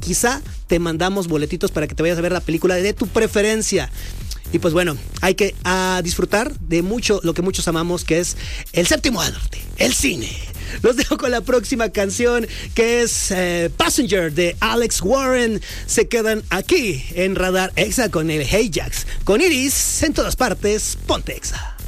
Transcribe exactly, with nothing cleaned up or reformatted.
quizá te mandamos boletitos para que te vayas a ver la película de tu preferencia. Y pues bueno, hay que uh, disfrutar de mucho lo que muchos amamos, que es el séptimo arte, el cine. Los dejo con la próxima canción, que es eh, Passenger de Alex Warren. Se quedan aquí en Radar Exa con el Hey Jax, con Iris en todas partes. Ponte Exa.